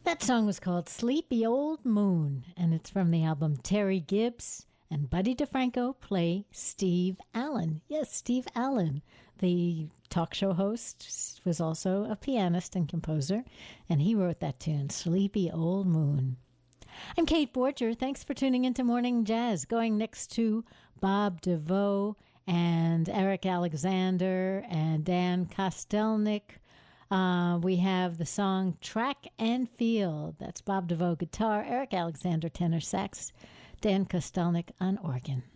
That song was called Sleepy Old Moon, and it's from the album Terry Gibbs and Buddy DeFranco play Steve Allen. Yes, Steve Allen, the talk show host, was also a pianist and composer, and he wrote that tune, Sleepy Old Moon. I'm Kate Borger. Thanks for tuning into Morning Jazz. Going next to Bob DeVoe and Eric Alexander and Dan Kostelnik. We have the song Track and Field. That's Bob DeVoe guitar, Eric Alexander tenor sax, Dan Kostelnik on organ.